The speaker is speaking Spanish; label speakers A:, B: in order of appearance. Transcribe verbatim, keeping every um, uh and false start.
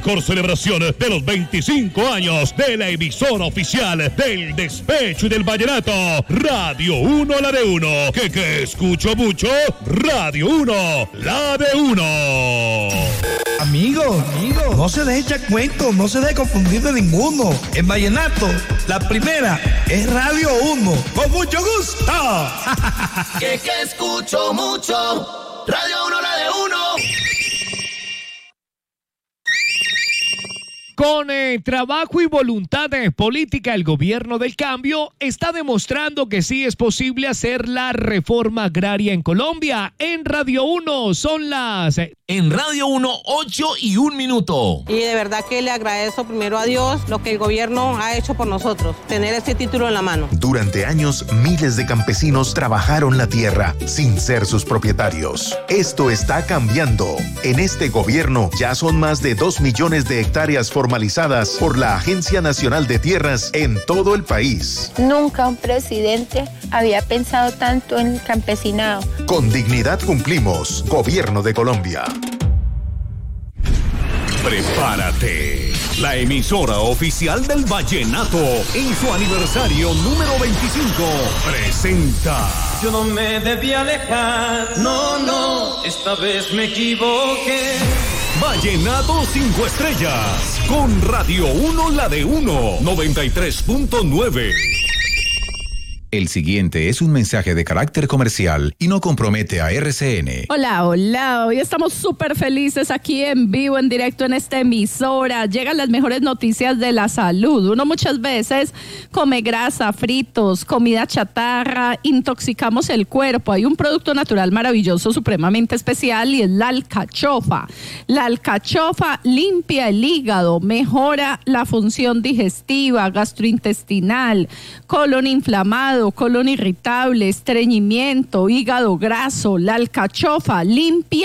A: Por celebración de los veinticinco años de la emisora oficial del despecho y del vallenato, Radio uno, la de uno. Que que escucho mucho, Radio uno, la de uno.
B: Amigo, amigo, no se deje echar cuentos, no se deje confundir de ninguno. En vallenato, la primera es Radio uno. Con mucho gusto.
C: Que que escucho mucho, Radio uno, la de uno.
D: Con eh, trabajo y voluntad eh, política, el gobierno del cambio está demostrando que sí es posible hacer la reforma agraria en Colombia. En Radio uno son las... Eh,
C: en Radio uno, ocho y un minuto.
E: Y de verdad que le agradezco primero a Dios lo que el gobierno ha hecho por nosotros, tener este título en la mano.
F: Durante años, miles de campesinos trabajaron la tierra sin ser sus propietarios. Esto está cambiando. En este gobierno ya son más de dos millones de hectáreas formalizadas por la Agencia Nacional de Tierras en todo el país.
G: Nunca un presidente había pensado tanto en el campesinado.
F: Con dignidad cumplimos. Gobierno de Colombia.
H: Prepárate. La emisora oficial del vallenato en su aniversario número veinticinco presenta.
I: Yo no me debí alejar, no, no, esta vez me equivoqué.
H: Vallenato cinco estrellas con Radio uno, la de uno, noventa y tres punto nueve.
J: El siguiente es un mensaje de carácter comercial y no compromete a R C N.
K: Hola, hola, hoy estamos súper felices aquí en vivo, en directo en esta emisora. Llegan las mejores noticias de la salud. Uno muchas veces come grasa, fritos, comida chatarra, intoxicamos el cuerpo. Hay un producto natural maravilloso, supremamente especial, y es la alcachofa. La alcachofa limpia el hígado, mejora la función digestiva, gastrointestinal, colon inflamado, colon irritable, estreñimiento, hígado graso. La alcachofa limpia